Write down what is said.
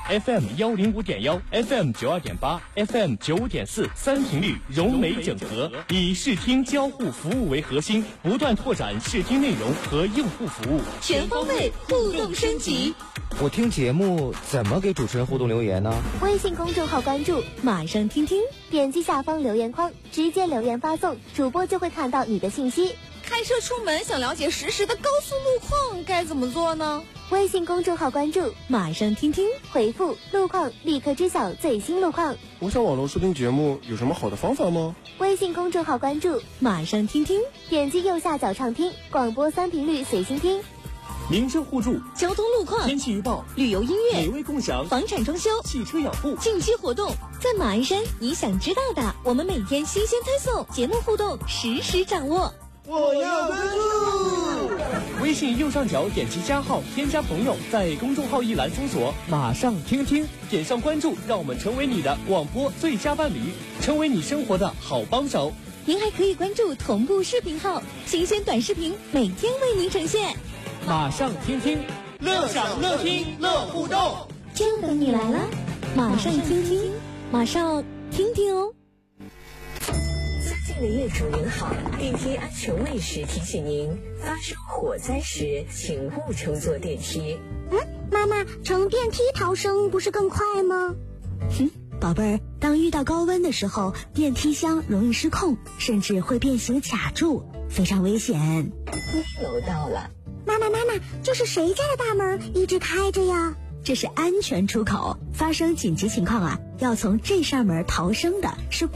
FM105.1、FM92.8、FM95.4频率融媒整合，以视听交互服务为核心，不断拓展视听内容和用户服务， 全方位互动升级。 我听节目怎么给主持人互动留言呢？ 微信公众号关注马上听听，点击下方留言框，直接留言发送，主播就会看到你的信息。 开车出门想了解实时的高速路况该怎么做呢？ 微信公众号关注马上听听，回复路况立刻知晓最新路况。 我想网络收听节目有什么好的方法吗？ 微信公众号关注马上听听，点击右下角畅听，广播3频率随心听。 民生互助、 交通路况、 天气预报、 旅游音乐、 美味共享、 房产装修、 汽车养护、 近期活动，在马鞍山你想知道的，我们每天新鲜推送，节目互动实时掌握。 我要关注。 微信右上角点击加号，添加朋友，在公众号一栏搜索马上听听，点上关注，让我们成为你的广播最佳伴侣，成为你生活的好帮手。 您还可以关注同步视频号，新鲜短视频每天为您呈现。 马上听听，乐享乐听乐互动， 就等你来了。马上听听，马上听听哦。 尊敬的业主您好，电梯安全卫士提醒您，发生火灾时请勿乘坐电梯。 妈妈，乘电梯逃生不是更快吗？ 宝贝儿，当遇到高温的时候，电梯箱容易失控，甚至会变形卡住，非常危险。 1楼到了。 妈妈，这是谁家的大门一直开着呀？ 这是安全出口，发生紧急情况啊，要从这扇门逃生的是